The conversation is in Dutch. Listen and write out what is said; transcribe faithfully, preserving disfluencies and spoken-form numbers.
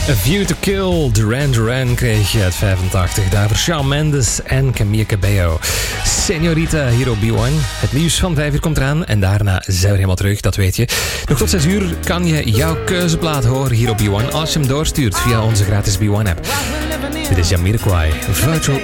A View to Kill, Duran Duran kreeg je uit vijfentachtig. Daarvoor Shawn Mendes en Camila Cabello. Señorita hier op B één. Het nieuws van vijf uur komt eraan en daarna zijn we helemaal terug, dat weet je. Nog tot zes uur kan je jouw keuzeplaat horen hier op B één als je hem doorstuurt via onze gratis B één app. Dit is Jamiroquai, Virtual